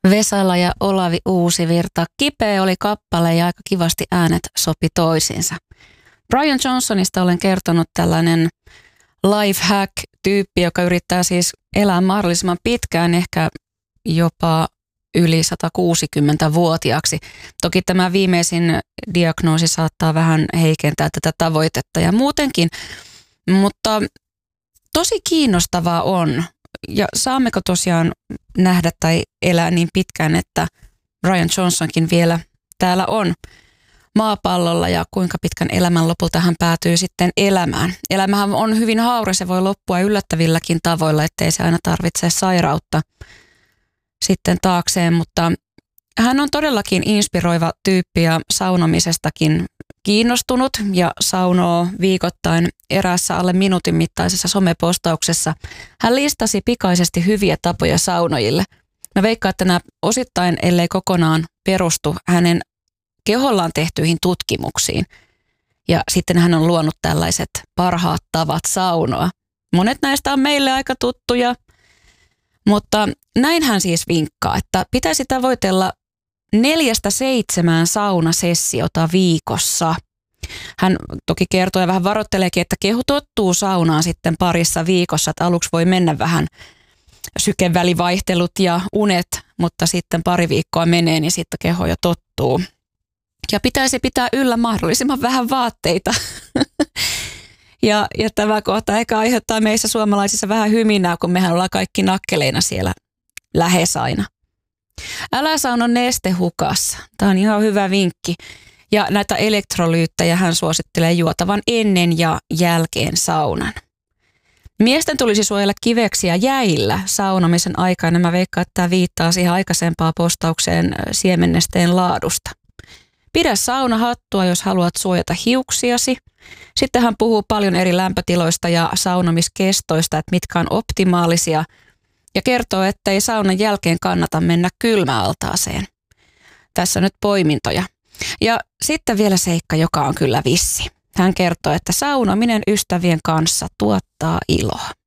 Vesala ja Olavi Uusivirta. Kipeä oli kappale ja aika kivasti äänet sopi toisiinsa. Brian Johnsonista olen kertonut tällainen life hack-tyyppi, joka yrittää siis elää mahdollisimman pitkään, ehkä jopa yli 160-vuotiaaksi. Toki tämä viimeisin diagnoosi saattaa vähän heikentää tätä tavoitetta ja muutenkin, mutta tosi kiinnostavaa on. Ja saammeko tosiaan nähdä tai elää niin pitkään, että Brian Johnsonkin vielä täällä on maapallolla ja kuinka pitkän elämän lopulta hän päätyy sitten elämään. Elämähän on hyvin hauras, se voi loppua yllättävilläkin tavoilla, ettei se aina tarvitse sairautta sitten taakseen, mutta hän on todellakin inspiroiva tyyppi ja saunomisestakin kiinnostunut ja saunoo viikoittain eräässä alle minuutin mittaisessa somepostauksessa. Hän listasi pikaisesti hyviä tapoja saunojille. Mä veikkaan, että nämä osittain, ellei kokonaan perustu hänen kehollaan tehtyihin tutkimuksiin. Ja sitten hän on luonut tällaiset parhaat tavat saunoa. Monet näistä on meille aika tuttuja, mutta näin hän siis vinkkaa, että pitäisi tavoitella 4-7 saunasessiota viikossa. Hän toki kertoo ja vähän varoitteleekin, että keho tottuu saunaan sitten parissa viikossa, että aluksi voi mennä vähän sykevälivaihtelut ja unet, mutta sitten pari viikkoa menee, niin sitten keho jo tottuu. Ja pitäisi pitää yllä mahdollisimman vähän vaatteita. Ja tämä kohta ehkä aiheuttaa meissä suomalaisissa vähän hyminää, kun mehän ollaan kaikki nakkeleina siellä lähes aina. Älä sauno neste hukassa. Tämä on ihan hyvä vinkki. Ja näitä elektrolyyttejä hän suosittelee juotavan ennen ja jälkeen saunan. Miesten tulisi suojella kiveksiä jäillä saunomisen aikana. Mä veikkaan, että tämä viittaa siihen aikaisempaan postaukseen siemennesteen laadusta. Pidä saunahattua, jos haluat suojata hiuksiasi. Sitten hän puhuu paljon eri lämpötiloista ja saunomiskestoista, että mitkä on optimaalisia. Ja kertoo, että ei saunan jälkeen kannata mennä kylmäaltaaseen. Tässä nyt poimintoja. Ja sitten vielä seikka, joka on kyllä vissi. Hän kertoo, että saunominen ystävien kanssa tuottaa iloa.